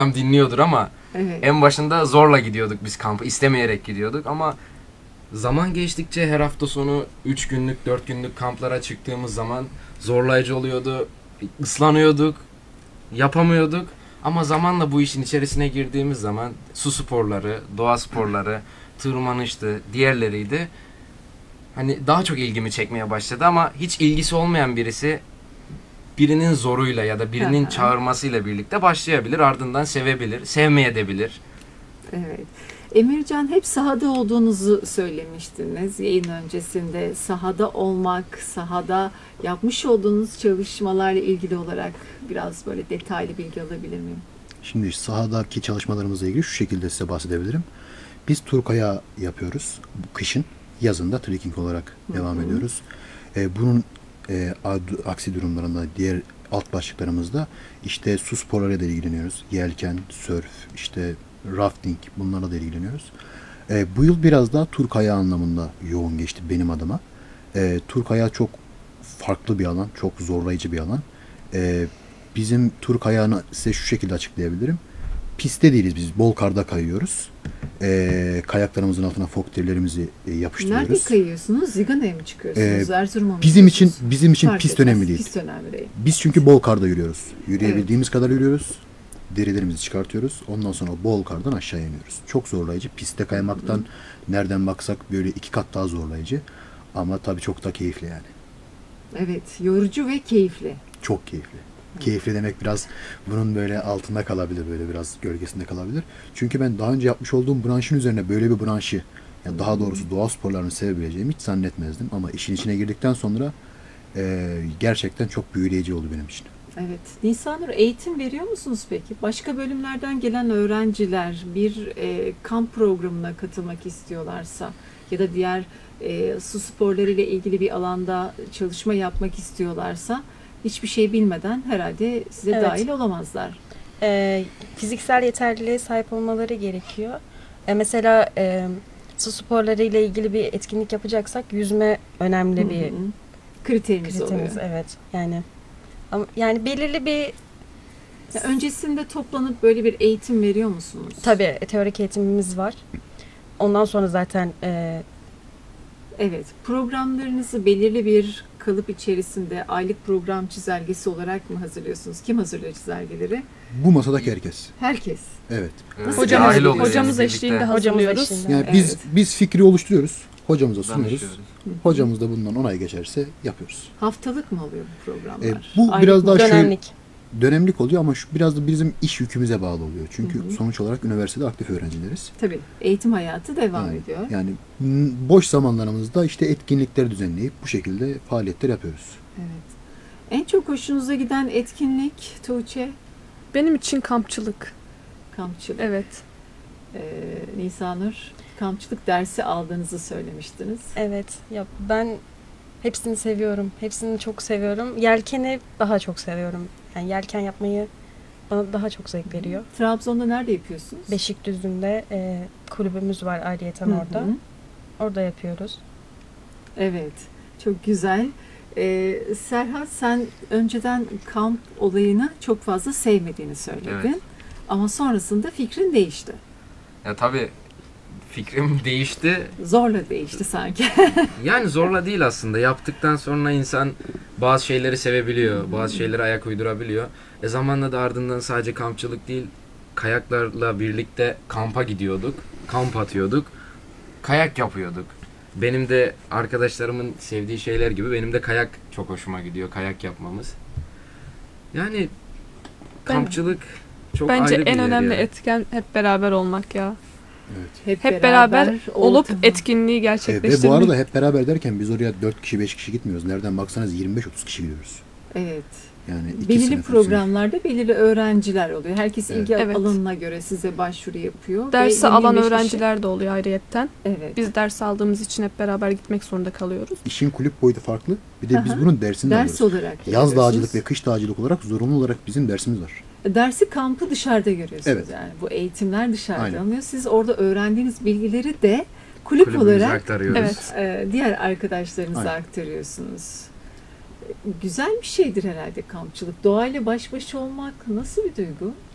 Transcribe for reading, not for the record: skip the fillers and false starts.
dinliyordur ama Evet. en başında zorla gidiyorduk biz kampa. İstemeyerek gidiyorduk ama zaman geçtikçe her hafta sonu 3 günlük 4 günlük kamplara çıktığımız zaman zorlayıcı oluyordu. Islanıyorduk, yapamıyorduk. Ama zamanla bu işin içerisine girdiğimiz zaman su sporları, doğa sporları, tırmanıştı, diğerleriydi. Hani daha çok ilgimi çekmeye başladı ama hiç ilgisi olmayan birisi birinin zoruyla ya da birinin çağırmasıyla birlikte başlayabilir. Ardından sevebilir, sevmeyebilir. Evet. Emircan, hep sahada olduğunuzu söylemiştiniz yayın öncesinde. Sahada olmak, sahada yapmış olduğunuz çalışmalarla ilgili olarak biraz böyle detaylı bilgi alabilir miyim? Şimdi sahadaki çalışmalarımızla ilgili şu şekilde size bahsedebilirim. Biz tur kayağı yapıyoruz. Bu kışın, yazın da trekking olarak devam ediyoruz. Bunun aksi durumlarında diğer alt başlıklarımızda işte su sporlarıyla da ilgileniyoruz. Yelken, sörf, işte rafting, bunlarla da ilgileniyoruz. Bu yıl biraz daha tur kayağı anlamında yoğun geçti benim adıma. Tur kayağı çok farklı bir alan, çok zorlayıcı bir alan. Bizim tur kayağını size şu şekilde açıklayabilirim. Pistte değiliz biz, bol karda kayıyoruz. Kayaklarımızın altına foktevlerimizi yapıştırıyoruz. Nerede kayıyorsunuz? Zigana'ya mı çıkıyorsunuz? Erzurum'a mı Bizim gidiyorsunuz? için Fark pist etmez, önemli değil. Pist önemli değil. Biz çünkü bol karda yürüyoruz. Yürüyebildiğimiz kadar yürüyoruz. Derilerimizi çıkartıyoruz. Ondan sonra bol kardan aşağı iniyoruz. Çok zorlayıcı. Pistte kaymaktan nereden baksak böyle 2 kat daha zorlayıcı. Ama tabii çok da keyifli yani. Evet, yorucu ve keyifli. Çok keyifli. Keyifli demek biraz bunun böyle altında kalabilir, böyle biraz gölgesinde kalabilir. Çünkü ben daha önce yapmış olduğum branşın üzerine böyle bir branşı, yani daha doğrusu doğa sporlarını sevebileceğimi hiç zannetmezdim. Ama işin içine girdikten sonra gerçekten çok büyüleyici oldu benim için. Evet. Nisanur, eğitim veriyor musunuz peki? Başka bölümlerden gelen öğrenciler bir kamp programına katılmak istiyorlarsa ya da diğer su sporları ile ilgili bir alanda çalışma yapmak istiyorlarsa hiçbir şey bilmeden herhalde size Evet. dahil olamazlar. Fiziksel yeterliliğe sahip olmaları gerekiyor. Mesela su sporları ile ilgili bir etkinlik yapacaksak yüzme önemli bir Kriterimiz oluyor. kriterimiz. Evet. Yani belirli bir Ya öncesinde toplanıp böyle bir eğitim veriyor musunuz? tabii teorik eğitimimiz var. Ondan sonra zaten Evet. Programlarınızı belirli bir kalıp içerisinde aylık program çizelgesi olarak mı hazırlıyorsunuz? Kim hazırlıyor çizelgeleri? Bu masadaki herkes. Herkes. Evet. Nasıl Hocamız, dahil oluyoruz hocamız birlikte. eşliğinde hocamız hazırlıyoruz. eşliğinde. Yani Evet. biz fikri oluşturuyoruz. Hocamıza sunuyoruz. Danışıyoruz. Hocamız da bundan onay geçerse yapıyoruz. Haftalık mı oluyor bu programlar? Bu Aylık biraz mı? daha dönemlik. dönemlik oluyor ama biraz da bizim iş yükümüze bağlı oluyor. Çünkü sonuç olarak üniversitede aktif öğrencileriz. Tabii. Eğitim hayatı devam Yani, ediyor. yani boş zamanlarımızda işte etkinlikler düzenleyip bu şekilde faaliyetler yapıyoruz. Evet. En çok hoşunuza giden etkinlik Tuğçe, Benim için kampçılık. kampçılık. Evet. Nisanur, kampçılık dersi aldığınızı söylemiştiniz. Evet. Ya ben hepsini seviyorum. Hepsini çok seviyorum. Yelkeni daha çok seviyorum. Yani yelken yapmayı bana daha çok zevk veriyor. Trabzon'da nerede yapıyorsunuz? Beşikdüzü'nde kulübümüz var ayrıyeten Hı hı. orada. Orada yapıyoruz. Evet, çok güzel. Serhat, sen önceden kamp olayını çok fazla sevmediğini söyledin. Evet. Ama sonrasında fikrin değişti. Ya tabii fikrim değişti. Zorla değişti sanki. Yani zorla değil aslında. Yaptıktan sonra insan bazı şeyleri sevebiliyor. Bazı şeylere ayak uydurabiliyor. Zamanla da ardından sadece kampçılık değil, kayaklarla birlikte kampa gidiyorduk. Kamp atıyorduk. Kayak yapıyorduk. Benim de arkadaşlarımın sevdiği şeyler gibi benim de kayak çok hoşuma gidiyor. Kayak yapmamız. Yani kampçılık çok Bence ayrı bir en yer önemli ya. etken hep beraber olmak ya. Evet. Hep beraber olup ortamı. etkinliği Ve gerçekleştirmek. bu arada hep beraber derken biz oraya 4 kişi 5 kişi gitmiyoruz. Nereden baksanız 25-30 kişi gidiyoruz. Evet. Yani iki Belirli sınıf, üç sınıf. programlarda belirli öğrenciler oluyor. Herkes ilgi Evet. alanına göre size başvuru yapıyor. Dersi Ve alan 25 kişi- öğrenciler de oluyor ayrıyetten. Evet. Biz ders aldığımız için hep beraber gitmek zorunda kalıyoruz. İşin kulüp boyutu farklı. Bir de biz Aha. bunun dersini de Ders alıyoruz. olarak Yaz görüyorsunuz. dağcılık ve kış dağcılık olarak zorunlu olarak bizim dersimiz var. Dersi kampı dışarıda görüyorsunuz Evet. yani. Bu eğitimler dışarıda Aynen. alınıyor. Siz orada öğrendiğiniz bilgileri de kulüp Kulübümüze olarak aktarıyoruz. Evet. diğer arkadaşlarınıza Aynen. aktarıyorsunuz. Güzel bir şeydir herhalde kampçılık. Doğayla baş başa olmak nasıl bir duygu?